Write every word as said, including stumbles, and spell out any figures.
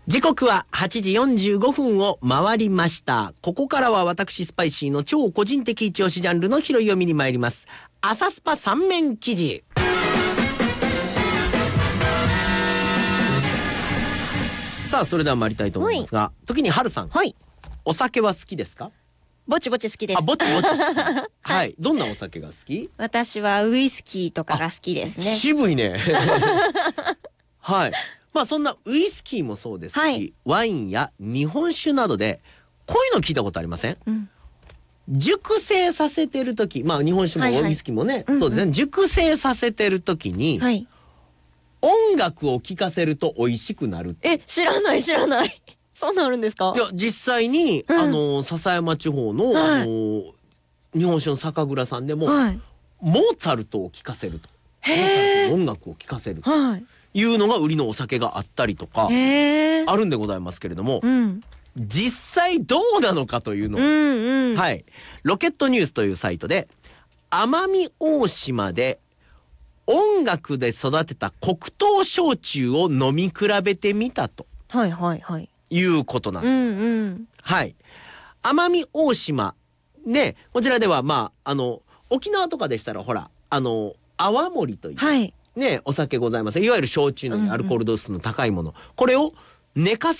時刻ははちじよんじゅうごふんを回りました。ここからは私スパイシーの超個人的一押しジャンルの拾い読みに参ります。朝スパ三面記事。さあそれでは参りたいと思いますが、時に春さん、 はい、 お酒は好きですか？ ぼちぼち好きです。 あ、ぼちぼち好きはい、はい、どんなお酒が好き？ 私はウイスキーとかが好きですね。 渋いねはい、まあそんなウイスキーもそうですし、はい、ワインや日本酒などでこういうの聞いたことありません？うん、熟成させてる時、まあ日本酒もウイスキーもね、はいはい、そうですね、うんうん、熟成させてる時に、はい、音楽を聴かせると美味しくなる。 え、知らない知らないそんなんあるんですか？ いや実際に、うん、あの篠山地方の、はい、あの日本酒の酒蔵さんでも、はい、モーツァルトを聴かせると、へー、音楽を聴かせると、はい、いうのが売りのお酒があったりとかあるんでございますけれども、うん、実際どうなのかというのを、うんうん、はい、ロケットニュースというサイトで奄美大島で音楽で育てた黒糖焼酎を飲み比べてみたと、はいはいはい、いうことなんです、うんうん、はい、奄美大島ね、こちらではまああの沖縄とかでしたらほらあの泡盛という、はい、ね、お酒ございます。いわゆる焼酎のアルコール度数の高いもの、これを寝かせ